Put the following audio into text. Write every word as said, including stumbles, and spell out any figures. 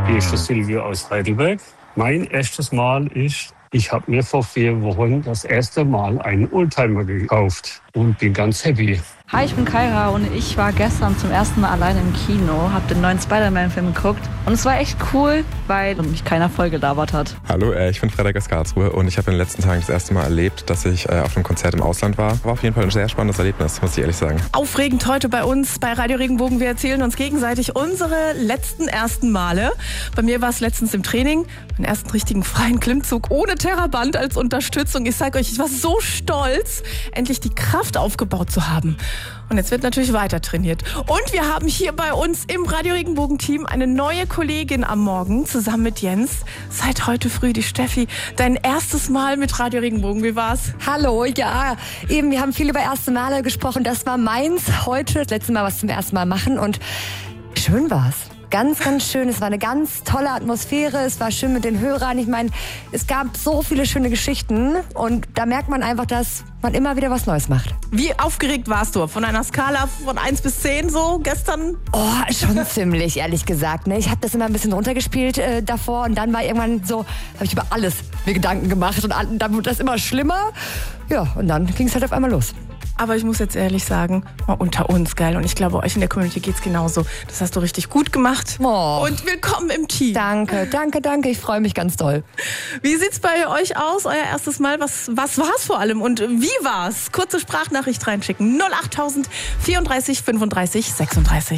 Hier ist der Silvio aus Heidelberg. Mein erstes Mal ist, ich habe mir vor vier Wochen das erste Mal einen Oldtimer gekauft und bin ganz happy. Hi, ich bin Kaira und ich war gestern zum ersten Mal alleine im Kino, habe den neuen Spider-Man-Film geguckt und es war echt cool, weil mich keiner voll gelabert hat. Hallo, äh, ich bin Frederik aus Karlsruhe und ich habe in den letzten Tagen das erste Mal erlebt, dass ich äh, auf einem Konzert im Ausland war. War auf jeden Fall ein sehr spannendes Erlebnis, muss ich ehrlich sagen. Aufregend heute bei uns bei Radio Regenbogen. Wir erzählen uns gegenseitig unsere letzten ersten Male. Bei mir war es letztens im Training, meinen ersten richtigen freien Klimmzug ohne Terraband als Unterstützung. Ich sage euch, ich war so stolz, endlich die Kraft aufgebaut zu haben. Und jetzt wird natürlich weiter trainiert. Und wir haben hier bei uns im Radio Regenbogen-Team eine neue Kollegin am Morgen, zusammen mit Jens. Seit heute früh die Steffi. Dein erstes Mal mit Radio Regenbogen, wie war's? Hallo, ja, eben, wir haben viel über erste Male gesprochen. Das war meins heute, das letzte Mal was zum ersten Mal machen und schön war's. Ganz, ganz schön. Es war eine ganz tolle Atmosphäre. Es war schön mit den Hörern. Ich meine, es gab so viele schöne Geschichten und da merkt man einfach, dass man immer wieder was Neues macht. Wie aufgeregt warst du? Von einer Skala von eins bis zehn so gestern? Oh, schon ziemlich, ehrlich gesagt. Ne? Ich habe das immer ein bisschen runtergespielt äh, davor und dann war irgendwann so, habe ich über alles mir Gedanken gemacht und dann wurde das immer schlimmer. Ja, und dann ging es halt auf einmal los. Aber ich muss jetzt ehrlich sagen, mal unter uns, geil. Und ich glaube, euch in der Community geht's genauso. Das hast du richtig gut gemacht. Oh. Und willkommen im Team. Danke, danke, danke. Ich freue mich ganz doll. Wie sieht's bei euch aus, euer erstes Mal? Was, was war's vor allem und wie war's? Kurze Sprachnachricht reinschicken. null acht tausend vierunddreißig fünfunddreißig sechsunddreißig.